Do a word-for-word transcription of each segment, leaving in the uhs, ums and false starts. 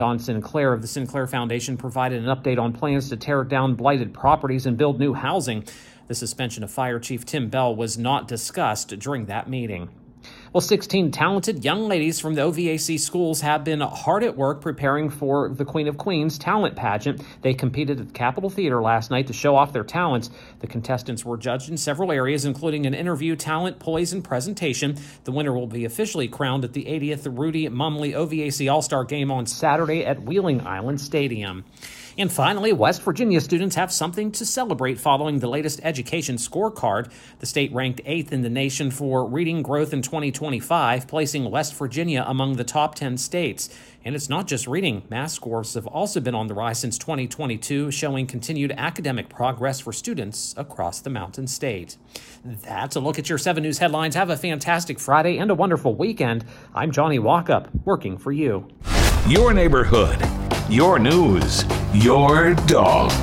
Don Sinclair of the Sinclair Foundation provided an update on plans to tear down blighted properties and build new housing. The suspension of Fire Chief Tim Bell was not discussed during that meeting. Well, sixteen talented young ladies from the O V A C schools have been hard at work preparing for the Queen of Queens talent pageant. They competed at the Capitol Theater last night to show off their talents. The contestants were judged in several areas, including an interview, talent, poise, and presentation. The winner will be officially crowned at the eightieth Rudy Mumley O V A C All-Star Game on Saturday at Wheeling Island Stadium. And finally, West Virginia students have something to celebrate following the latest education scorecard. The state ranked eighth in the nation for reading growth in twenty twenty-five, placing West Virginia among the top ten states. And it's not just reading. Math scores have also been on the rise since twenty twenty-two, showing continued academic progress for students across the Mountain State. That's a look at your seven News headlines. Have a fantastic Friday and a wonderful weekend. I'm Johnny Walkup, working for you. Your neighborhood, your news, your dog.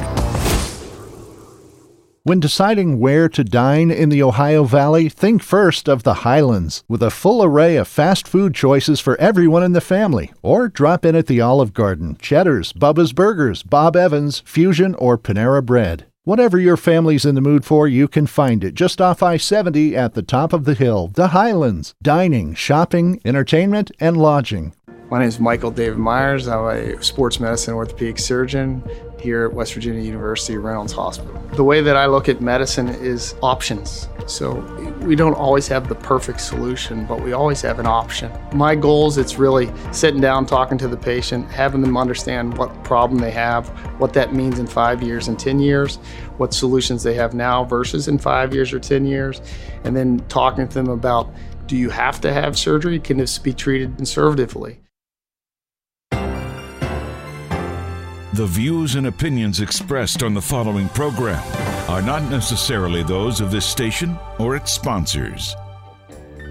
When deciding where to dine in the Ohio Valley, think first of the Highlands, with a full array of fast food choices for everyone in the family. Or drop in at the Olive Garden, Cheddar's, Bubba's Burgers, Bob Evans, Fusion, or Panera Bread. Whatever your family's in the mood for, you can find it just off I seventy at the top of the hill. The Highlands. Dining, shopping, entertainment, and lodging. My name is Michael David Myers. I'm a sports medicine orthopedic surgeon here at West Virginia University Reynolds Hospital. The way that I look at medicine is options. So we don't always have the perfect solution, but we always have an option. My goal is it's really sitting down, talking to the patient, having them understand what problem they have, what that means in five years and ten years, what solutions they have now versus in five years or ten years, and then talking to them about, do you have to have surgery? Can this be treated conservatively? The views and opinions expressed on the following program are not necessarily those of this station or its sponsors.